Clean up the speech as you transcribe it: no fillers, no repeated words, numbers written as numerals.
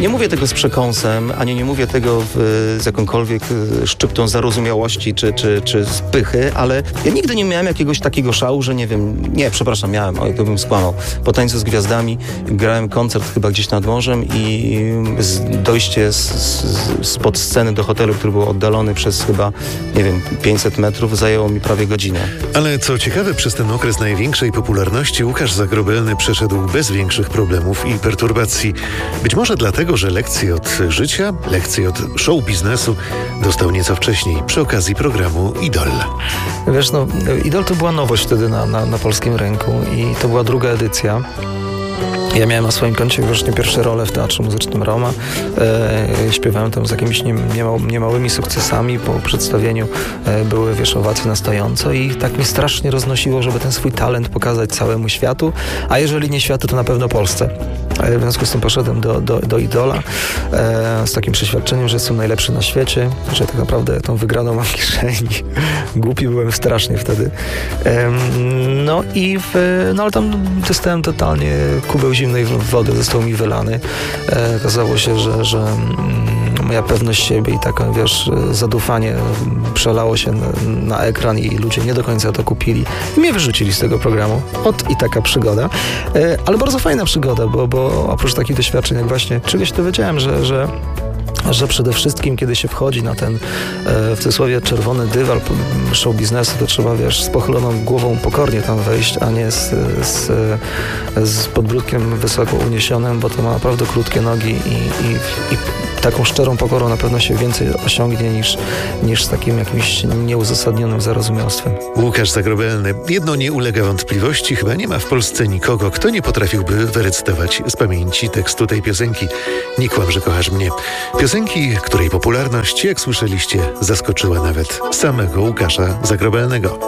nie mówię tego z przekąsem, ani nie mówię tego z jakąkolwiek szczyptą zarozumiałości czy z pychy, ale ja nigdy nie miałem jakiegoś takiego szału, że miałem, to bym skłamał. Po Tańcu z Gwiazdami grałem koncert chyba gdzieś nad morzem i dojście spod sceny do hotelu, który był oddalony przez chyba, 500 metrów, zajęło mi prawie godzinę. Ale co ciekawe, przez ten okres największej popularności Łukasz Zagrobelny przeszedł bez większych problemów i perturbacji. Być może dlatego, że lekcje od życia, lekcje od show biznesu dostał nieco wcześniej przy okazji programu Idol. Wiesz, Idol to była nowość wtedy na polskim rynku i to była druga edycja. Ja miałem na swoim koncie właśnie pierwsze role w Teatrze Muzycznym Roma. Śpiewałem tam z jakimiś niemałymi sukcesami. Po przedstawieniu były, owacje na stojąco i tak mnie strasznie roznosiło, żeby ten swój talent pokazać całemu światu, a jeżeli nie światu, to na pewno Polsce. W związku z tym poszedłem do Idola z takim przeświadczeniem, że jestem najlepszy na świecie, że tak naprawdę tą wygraną mam w kieszeni. Głupi byłem strasznie wtedy. Ale tam dostałem totalnie kubeł zimnej wody, został mi wylany. Okazało się, że moja pewność siebie i takie, zadufanie przelało się na ekran i ludzie nie do końca to kupili. I mnie wyrzucili z tego programu. I taka przygoda. Ale bardzo fajna przygoda, bo oprócz takich doświadczeń, jak właśnie czegoś dowiedziałem, że przede wszystkim, kiedy się wchodzi na ten, w cudzysłowie, czerwony dywan show biznesu, to trzeba, z pochyloną głową pokornie tam wejść, a nie z podbródkiem wysoko uniesionym, bo to ma naprawdę krótkie nogi i taką szczerą pokorą na pewno się więcej osiągnie niż z takim jakimś nieuzasadnionym zarozumiałstwem. Łukasz Zagrobelny. Jedno nie ulega wątpliwości, chyba nie ma w Polsce nikogo, kto nie potrafiłby wyrecytować z pamięci tekstu tej piosenki „Nie kłam, że kochasz mnie”. Piosenki, której popularność, jak słyszeliście, zaskoczyła nawet samego Łukasza Zagrobelnego.